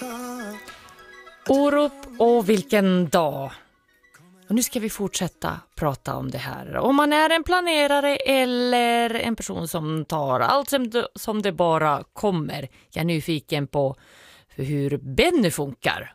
Orup och vilken dag. Och nu ska vi fortsätta prata om det här. Om man är en planerare eller en person som tar allt som det bara kommer. Jag är nyfiken på hur Benny funkar.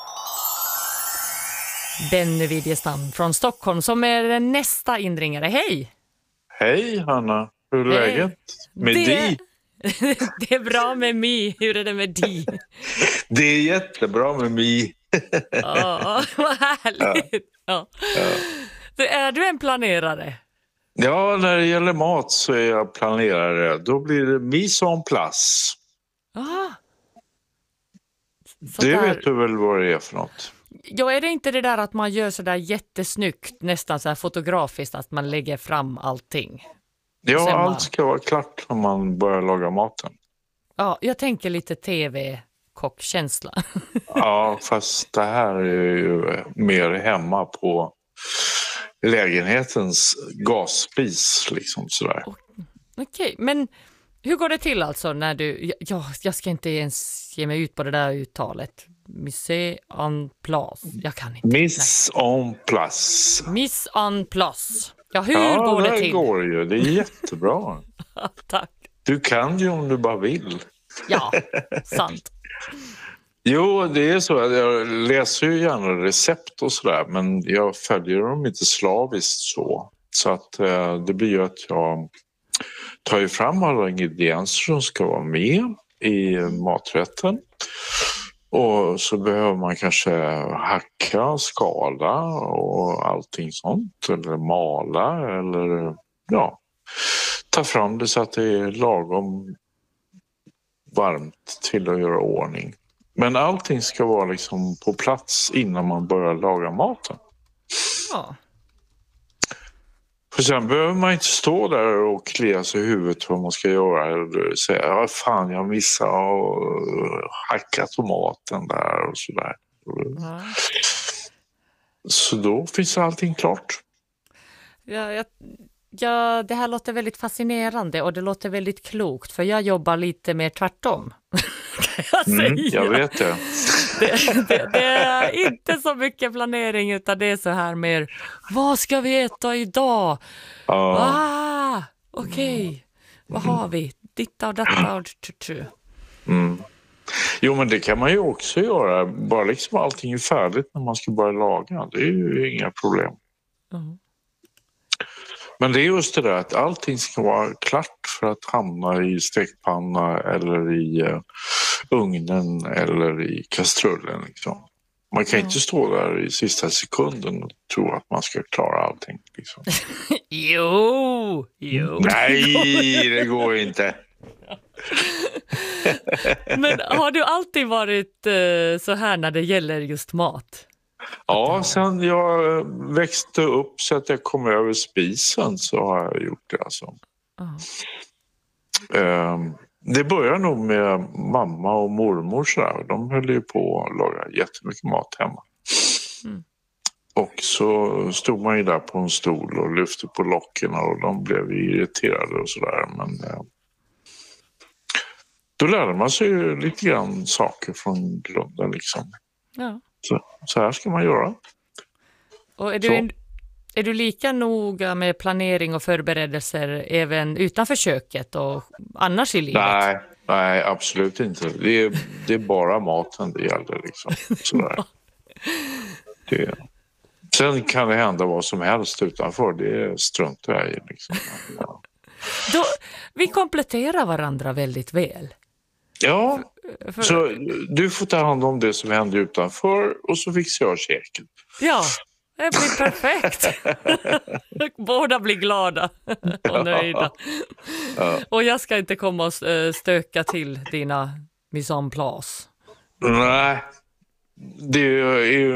Benny Widjestam från Stockholm som är nästa inringare. Hej! Hej Hanna, hur är läget? Med dig? Det är bra med mig. Hur är det med dig? Det är jättebra med mig. Ja, vad härligt. Ja. Så är du en planerare? Ja, när det gäller mat så är jag planerare. Då blir det mise en place. Det vet du väl vad det är för något? Ja, är det inte det där att man gör så där jättesnyggt, nästan så här fotografiskt, att man lägger fram allting? Ja, allt ska vara klart när man börjar laga maten. Ja, jag tänker lite tv-kockkänsla. Ja, fast det här är ju mer hemma på lägenhetens gasspis liksom sådär. Okej, men hur går det till alltså när du... jag ska inte ens ge mig ut på det där uttalet. Mise en place. Jag kan inte. Mise en place. Mise en place. Ja, hur går det till? Ja, det går ju. Det är jättebra. Tack. Du kan ju om du bara vill. Ja, sant. Jo, det är så. Jag läser ju gärna recept och sådär, men jag följer dem inte slaviskt så. Så att det blir ju att jag tar ju fram alla ingredienser som ska vara med i maträtten. Och så behöver man kanske hacka, skala och allting sånt. Eller mala eller ta fram det så att det är lagom varmt till att göra ordning. Men allting ska vara liksom på plats innan man börjar laga maten. Ja. För sen behöver man inte stå där och klia sig i huvudet vad man ska göra. Eller säga, fan jag missade att hacka tomaten där och sådär. Ja. Så då finns allting klart. Ja, det här låter väldigt fascinerande och det låter väldigt klokt. För jag jobbar lite mer tvärtom. Kan jag säga. Jag vet det. Det är inte så mycket planering utan det är så här mer, vad ska vi äta idag? Okej. Vad har vi? Ditta och datta och Jo, men det kan man ju också göra. Bara liksom allting är färdigt när man ska börja laga. Det är ju inga problem. Men det är just det där att allting ska vara klart för att hamna i stekpanna eller i ugnen eller i kastrullen. Liksom. Man kan inte stå där i sista sekunden och tro att man ska klara allting. Liksom. Jo. Nej, det går inte. Men har du alltid varit så här när det gäller just mat? Ja, sen jag växte upp så att jag kom över spisen så har jag gjort det alltså. Det började nog med mamma och mormor så där. De höll ju på att laga jättemycket mat hemma. Och så stod man ju där på en stol och lyfte på locken och de blev irriterade och sådär. Men då lärde man sig ju lite grann saker från grunden liksom. Ja. Så här ska man göra. Och är du lika noga med planering och förberedelser även utanför köket och annars i livet? Nej, absolut inte. Det är bara maten det gäller liksom. Sådär. Sen kan det hända vad som helst utanför. Det struntar jag i liksom. Vi kompletterar varandra väldigt väl. Ja, så du får ta hand om det som händer utanför och så fixar jag käken. Ja, det blir perfekt. Båda blir glada och nöjda. Ja. Och jag ska inte komma och stöka till dina mise en place. Nej, det är ju